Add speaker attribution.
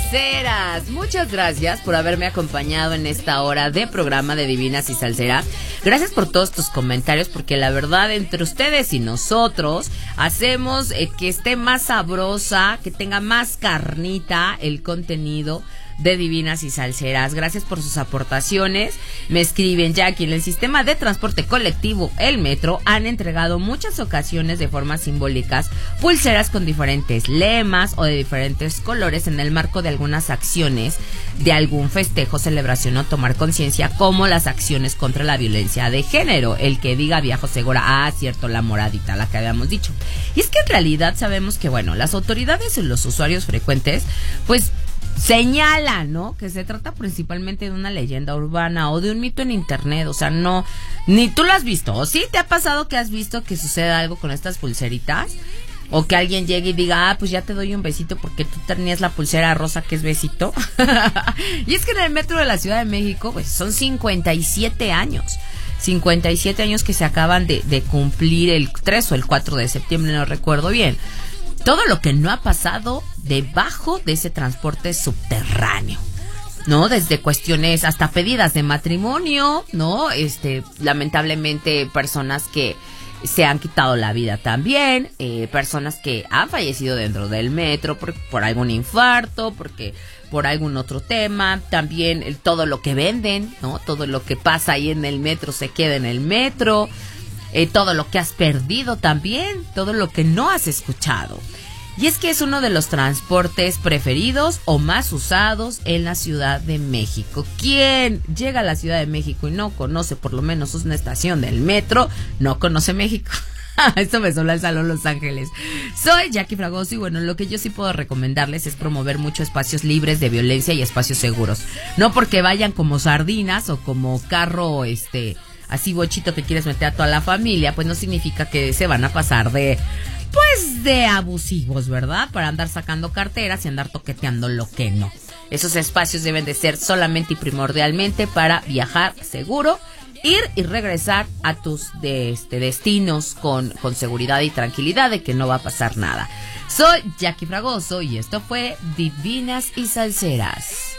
Speaker 1: salseras, muchas gracias por haberme acompañado en esta hora de programa de Divinas y Salseras. Gracias por todos tus comentarios, porque la verdad entre ustedes y nosotros hacemos que esté más sabrosa, que tenga más carnita el contenido de Divinas y Salseras. Gracias por sus aportaciones. Me escriben: Jackie, en el sistema de transporte colectivo, el metro, han entregado muchas ocasiones de formas simbólicas pulseras con diferentes lemas o de diferentes colores en el marco de algunas acciones de algún festejo, celebración o tomar conciencia, como las acciones contra la violencia de género. El que diga Viajo Segura, cierto, la moradita, la que habíamos dicho. Y es que en realidad sabemos que, bueno, las autoridades y los usuarios frecuentes, pues señala, ¿no?, que se trata principalmente de una leyenda urbana o de un mito en internet. O sea, no, ni tú lo has visto. ¿O sí te ha pasado que has visto que sucede algo con estas pulseritas? O que alguien llegue y diga, pues ya te doy un besito porque tú tenías la pulsera rosa que es besito. Y es que en el metro de la Ciudad de México, pues son 57 años. 57 años que se acaban de cumplir el 3 o el 4 de septiembre, no recuerdo bien. Todo lo que no ha pasado debajo de ese transporte subterráneo, ¿no? Desde cuestiones hasta pedidas de matrimonio, ¿no? Lamentablemente personas que se han quitado la vida también, personas que han fallecido dentro del metro por algún infarto, por algún otro tema. También todo lo que venden, ¿no? Todo lo que pasa ahí en el metro se queda en el metro. Todo lo que has perdido también, todo lo que no has escuchado. Y es que es uno de los transportes preferidos o más usados en la Ciudad de México. ¿Quién llega a la Ciudad de México y no conoce por lo menos una estación del metro? No conoce México. Esto me suena al Salón Los Ángeles. Soy Jackie Fragoso y bueno, lo que yo sí puedo recomendarles es promover muchos espacios libres de violencia y espacios seguros. No porque vayan como sardinas o como carro, así bochito que quieres meter a toda la familia, pues no significa que se van a pasar de abusivos, ¿verdad? Para andar sacando carteras y andar toqueteando lo que no. Esos espacios deben de ser solamente y primordialmente para viajar seguro, ir y regresar a tus destinos con seguridad y tranquilidad de que no va a pasar nada. Soy Jackie Fragoso y esto fue Divinas y Salseras.